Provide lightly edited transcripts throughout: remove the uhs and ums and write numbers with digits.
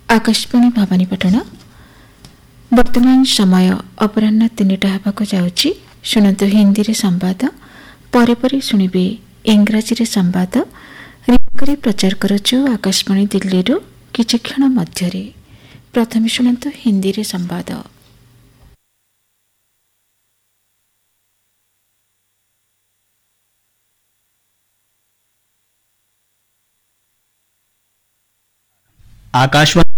आकाशवाणी भवानीपाटण वर्तमान समय अपराह्न 3टा हेबाकु जाउछि। शुणन्तु हिंदी रे संवाद परे परे शुणिबे इंग्राजी रे संवाद रिकरी प्रचार करुछु आकाशवाणी दिल्ली रो किछि क्षण मध्यरे। प्रथमे शुणन्तु हिंदी रे संवाद। आकाशवाणी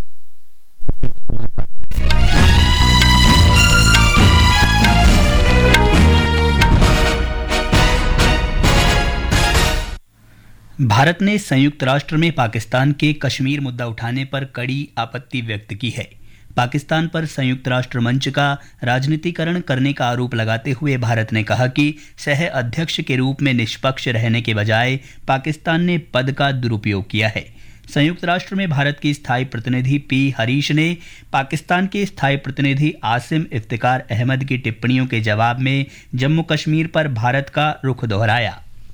भारत ने संयुक्त राष्ट्र में पाकिस्तान के कश्मीर मुद्दा उठाने पर कड़ी आपत्ति व्यक्त की है। पाकिस्तान पर संयुक्त राष्ट्र मंच का राजनीतिकरण करने का आरोप लगाते हुए भारत ने कहा कि सह अध्यक्ष के रूप में निष्पक्ष रहने के बजाय पाकिस्तान ने पद का दुरुपयोग किया है। संयुक्त राष्ट्र में भारत के स्थायी प्रतिनिधि पी हरीश ने पाकिस्तान के स्थायी प्रतिनिधि आसिम इफ्तिकार अहमद की टिप्पणियों के जवाब में जम्मू कश्मीर पर भारत का रुख दोहराया।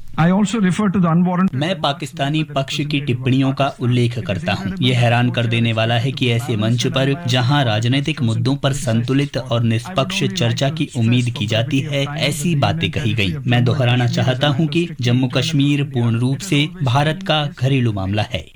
मैं पाकिस्तानी पक्ष की टिप्पणियों का उल्लेख करता हूं। यह हैरान कर देने वाला है कि ऐसे मंच पर जहां राजनीतिक मुद्दों पर संतुलित और निष्पक्ष चर्चा की उम्मीद की जाती है, ऐसी बातें कही गई। मैं दोहराना चाहता हूं कि जम्मू कश्मीर पूर्ण रूप से भारत का घरेलू मामला है।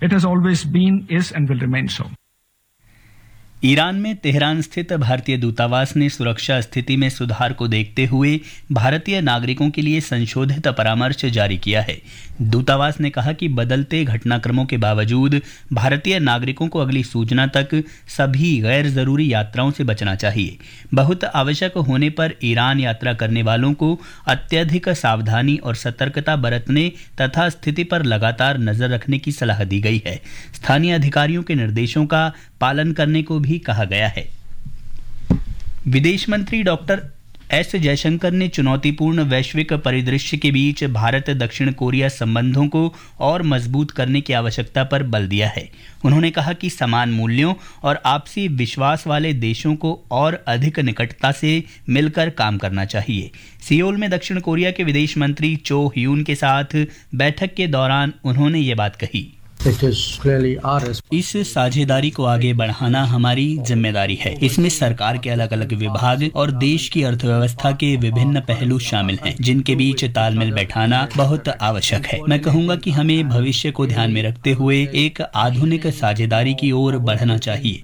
ईरान में तेहरान स्थित भारतीय दूतावास ने सुरक्षा स्थिति में सुधार को देखते हुए भारतीय नागरिकों के लिए संशोधित परामर्श जारी किया है। दूतावास ने कहा कि बदलते घटनाक्रमों के बावजूद भारतीय नागरिकों को अगली सूचना तक सभी गैर जरूरी यात्राओं से बचना चाहिए। बहुत आवश्यक होने पर ईरान यात्रा करने वालों को अत्यधिक सावधानी और सतर्कता बरतने तथा स्थिति पर लगातार नजर रखने की सलाह दी गई है। स्थानीय अधिकारियों के निर्देशों का पालन करने को भी कहा गया है। विदेश मंत्री डॉक्टर एस जयशंकर ने चुनौतीपूर्ण वैश्विक परिदृश्य के बीच भारत दक्षिण कोरिया संबंधों को और मजबूत करने की आवश्यकता पर बल दिया है। उन्होंने कहा कि समान मूल्यों और आपसी विश्वास वाले देशों को और अधिक निकटता से मिलकर काम करना चाहिए। सियोल में दक्षिण कोरिया के विदेश मंत्री चो ह्यून के साथ बैठक के दौरान उन्होंने ये बात कही। इस साझेदारी को आगे बढ़ाना हमारी जिम्मेदारी है। इसमें सरकार के अलग अलग विभाग और देश की अर्थव्यवस्था के विभिन्न पहलू शामिल हैं, जिनके बीच तालमेल बैठाना बहुत आवश्यक है। मैं कहूँगा कि हमें भविष्य को ध्यान में रखते हुए एक आधुनिक साझेदारी की ओर बढ़ना चाहिए।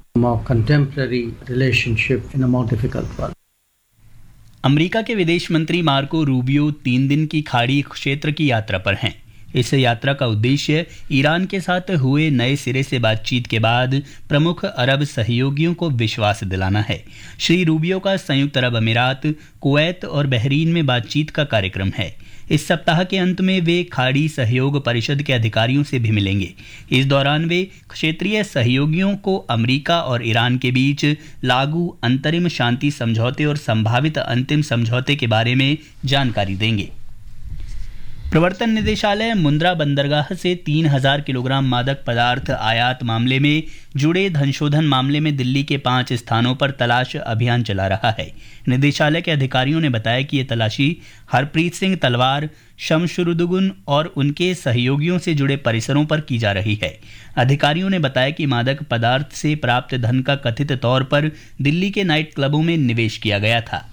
अमेरिका के विदेश मंत्री मार्को रूबियो 3 दिन की खाड़ी क्षेत्र की यात्रा पर हैं। इस यात्रा का उद्देश्य ईरान के साथ हुए नए सिरे से बातचीत के बाद प्रमुख अरब सहयोगियों को विश्वास दिलाना है। श्री रूबियो का संयुक्त अरब अमीरात, कुवैत और बहरीन में बातचीत का कार्यक्रम है। इस सप्ताह के अंत में वे खाड़ी सहयोग परिषद के अधिकारियों से भी मिलेंगे। इस दौरान वे क्षेत्रीय सहयोगियों को अमेरिका और ईरान के बीच लागू अंतरिम शांति समझौते और संभावित अंतिम समझौते के बारे में जानकारी देंगे। प्रवर्तन निदेशालय मुंद्रा बंदरगाह से 3000 किलोग्राम मादक पदार्थ आयात मामले में जुड़े धनशोधन मामले में दिल्ली के 5 स्थानों पर तलाश अभियान चला रहा है। निदेशालय के अधिकारियों ने बताया कि ये तलाशी हरप्रीत सिंह तलवार, शमशुरुदुगुन और उनके सहयोगियों से जुड़े परिसरों पर की जा रही है। अधिकारियों ने बताया कि मादक पदार्थ से प्राप्त धन का कथित तौर पर दिल्ली के नाइट क्लबों में निवेश किया गया था।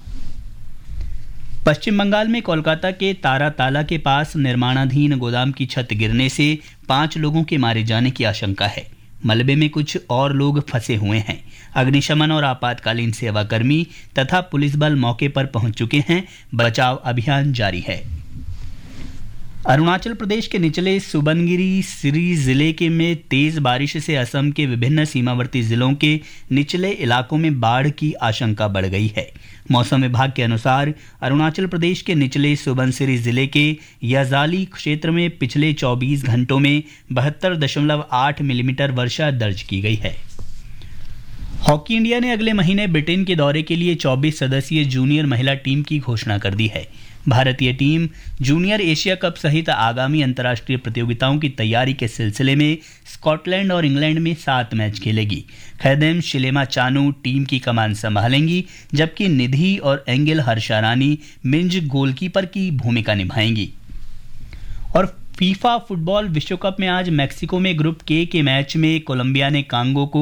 पश्चिम बंगाल में कोलकाता के ताराताला के पास निर्माणाधीन गोदाम की छत गिरने से 5 लोगों के मारे जाने की आशंका है। मलबे में कुछ और लोग फंसे हुए हैं। अग्निशमन और आपातकालीन सेवा कर्मी तथा पुलिस बल मौके पर पहुंच चुके हैं। बचाव अभियान जारी है। अरुणाचल प्रदेश के निचले सुबनगिरी सिरी जिले के में तेज बारिश से असम के विभिन्न सीमावर्ती जिलों के निचले इलाकों में बाढ़ की आशंका बढ़ गई है। मौसम विभाग के अनुसार अरुणाचल प्रदेश के निचले सुबनसिरी जिले के याजाली क्षेत्र में पिछले 24 घंटों में 72.8 मिलीमीटर वर्षा दर्ज की गई है। हॉकी इंडिया ने अगले महीने ब्रिटेन के दौरे के लिए 24 सदस्यीय जूनियर महिला टीम की घोषणा कर दी है। भारतीय टीम जूनियर एशिया कप सहित आगामी अंतर्राष्ट्रीय प्रतियोगिताओं की तैयारी के सिलसिले में स्कॉटलैंड और इंग्लैंड में 7 मैच खेलेगी। खैदेम शिलेमा चानू टीम की कमान संभालेंगी, जबकि निधि और एंगल हर्षारानी मिंज गोलकीपर की भूमिका निभाएंगी। और फीफा फुटबॉल विश्व कप में आज मैक्सिको में ग्रुप के मैच में कोलंबिया ने कांगो को